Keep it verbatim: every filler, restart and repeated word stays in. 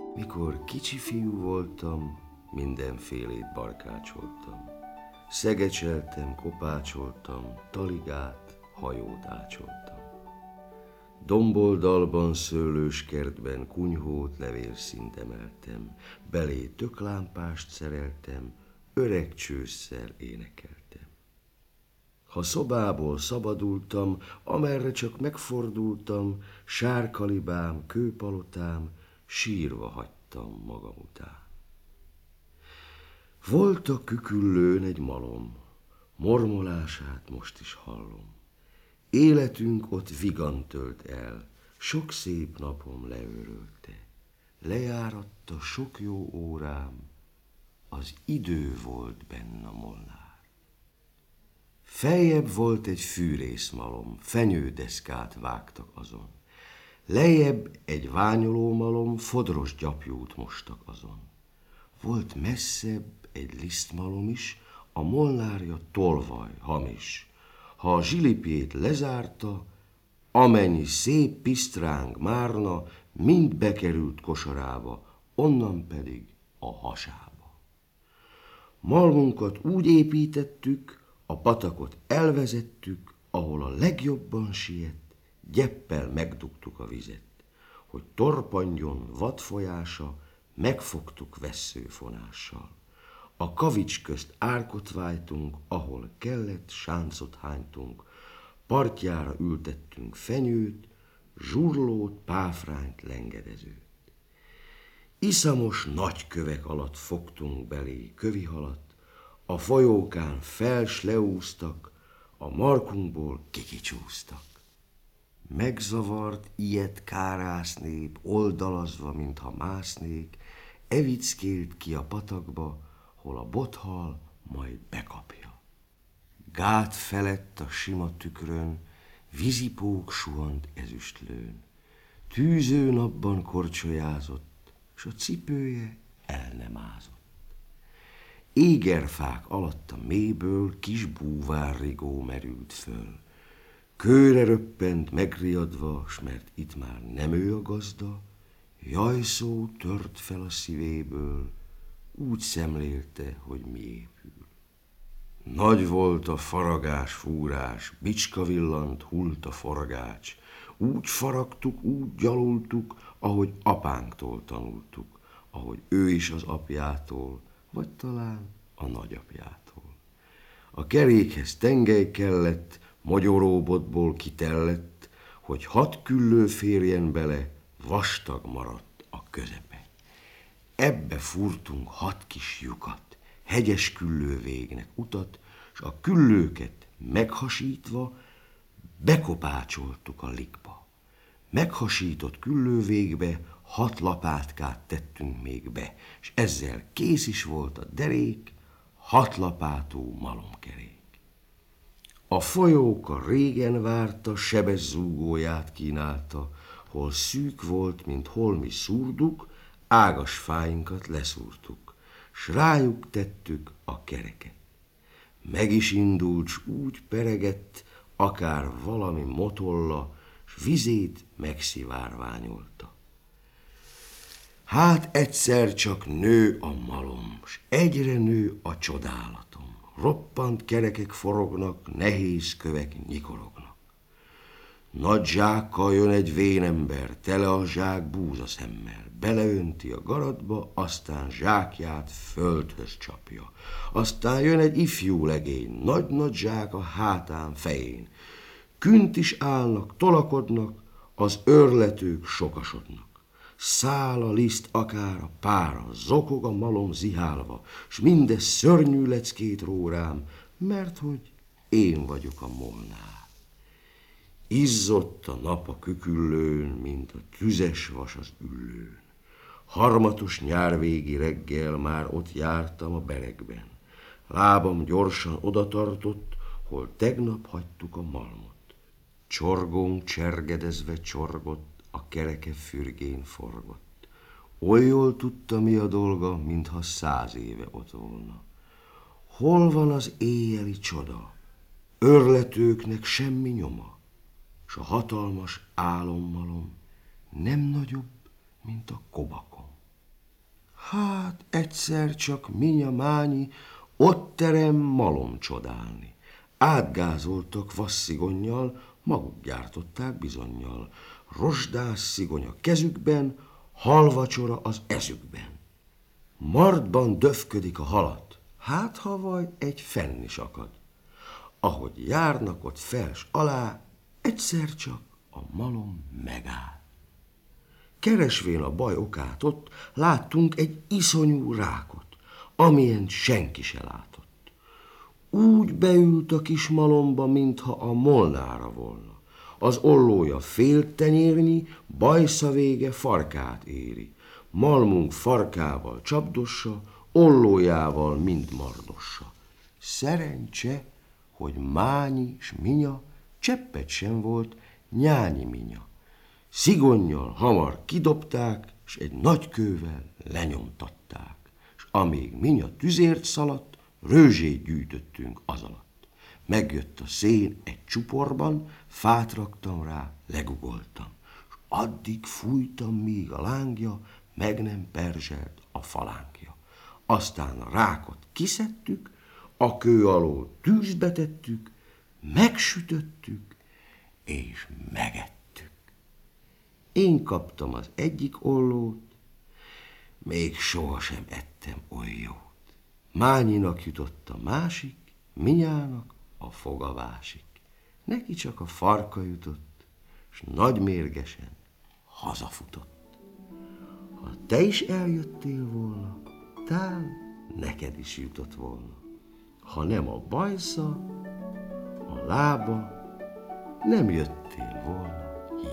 Mikor kicsi fiú voltam, mindenfélét barkácsoltam. Szegecseltem, kopácsoltam, taligát, hajót ácsoltam. Domboldalban, szőlőskertben kunyhót, levélszínt emeltem, belé töklámpást szereltem, öreg csősszel énekeltem. Ha szobából szabadultam, amerre csak megfordultam, sárkalibám, kőpalotám, sírva hagytam magam után. Volt a küküllőn egy malom, mormolását most is hallom. Életünk ott vigan tölt el, sok szép napom leőrölte. Lejáratta sok jó órám, az idő volt benn a molnár. Feljebb volt egy fűrészmalom, fenyődeszkát vágtak azon. Lejjebb egy ványolómalom, fodros gyapjút mostak azon. Volt messzebb egy lisztmalom is, a molnárja tolvaj, hamis. Ha a zsilipjét lezárta, amennyi szép pisztráng márna, mind bekerült kosarába, onnan pedig a hasába. Malmunkat úgy építettük, a patakot elvezettük, ahol a legjobban siet, gyeppel megdugtuk a vizet, hogy torpanjon vadfolyása, megfogtuk vesszőfonással. A kavics közt árkot vájtunk, ahol kellett, sáncot hánytunk, partjára ültettünk fenyőt, zsurlót, páfrányt, lengedezőt. Iszamos nagy kövek alatt fogtunk belé kövihalat, a folyókán fels leúztak, a markunkból kikicsúztak. Megzavart, ilyet kárász nép, oldalazva, mintha másznék, evickélt ki a patakba, hol a bothal majd bekapja. Gát felett a sima tükrön, vízipók suhant ezüstlőn. Tűző napban korcsolyázott, s a cipője el nem ázott. Égerfák alatt a mélyből kis búvárrigó merült föl. Kőre röppent megriadva, s mert itt már nem ő a gazda, jajszó tört fel a szívéből, úgy szemlélte, hogy mi épül. Nagy volt a faragás, fúrás, bicska villant, hult a forgács. Úgy faragtuk, úgy gyalultuk, ahogy apánktól tanultuk, ahogy ő is az apjától, vagy talán a nagyapjától. A kerékhez tengely kellett, mogyoróbotból kitellett, hogy hat küllő férjen bele, vastag maradt a közepe. Ebbe fúrtunk hat kis lyukat, hegyes küllővégnek utat, s a küllőket meghasítva bekopácsoltuk a likba. Meghasított küllővégbe hat lapátkát tettünk még be, és ezzel kész is volt a derék, hat lapátú malomkerék. A folyóka régen várta, sebes zúgóját kínálta, hol szűk volt, mint holmi szurduk, ágas fáinkat leszúrtuk, s rájuk tettük a kereket. Meg is indult, s úgy peregett, akár valami motolla, s vizét megszivárványolta. Hát egyszer csak nő a malom, s egyre nő a csodálatom. Roppant kerekek forognak, nehéz kövek nyikorognak. Nagy zsákkal jön egy vénember, tele a zsák búzaszemmel. Beleönti a garatba, aztán zsákját földhöz csapja. Aztán jön egy ifjú legény, nagy-nagy zsák a hátán, fején. Künt is állnak, tolakodnak, az őrletők sokasodnak. Száll a liszt akár a pára, zokog a malom zihálva, s mindez szörnyű leckét ró rám, mert hogy én vagyok a molnár. Izzott a nap a küküllőn, mint a tüzes vas az üllőn. Harmatos nyárvégi reggel már ott jártam a beregben. Lábam gyorsan odatartott, hol tegnap hagytuk a malmot. Csorgónk csergedezve csorgott, a kereke fürgén forgott. Oly jól tudta, mi a dolga, mintha száz éve ott volna. Hol van az éjjeli csoda? Őrletőknek semmi nyoma, s a hatalmas álommalom nem nagyobb, mint a kobakom. Hát egyszer csak Minya Mányi ott terem malom csodálni. Átgázoltak vasszigonnyal, maguk gyártották bizonnyal. Rozsdás szigony a kezükben, halvacsora az ezükben. Martban döfködik a halat, hát ha vaj egy fenn is akad. Ahogy járnak ott fels alá, egyszer csak a malom megáll. Keresvén a baj okát ott, láttunk egy iszonyú rákot, amilyen senki se látott. Úgy beült a kis malomba, mintha a molnára volna. Az ollója fél tenyérnyi, bajsza vége farkát éri. Malmunk farkával csapdossa, ollójával mind mardossa. Szerencse, hogy Mányi s Minya cseppet sem volt Nyányi Minya. Szigonnyal hamar kidobták, s egy nagy kővel lenyomtatták. S amíg Minya tüzért szaladt, rőzsét gyűjtöttünk az alatt. Megjött a szén egy csuporban, fát raktam rá, legugoltam. S addig fújtam, míg a lángja meg nem perzselt a falánkja. Aztán a rákot kiszedtük, a kő alól tűzbe tettük, megsütöttük és megettük. Én kaptam az egyik ollót, még sohasem ettem oly jót. Mányinak jutott a másik, Minyának a foga vásik. Neki csak a farka jutott, s nagy mérgesen hazafutott. Ha te is eljöttél volna, tán neked is jutott volna. Ha nem a bajsza, a lába, nem jöttél volna.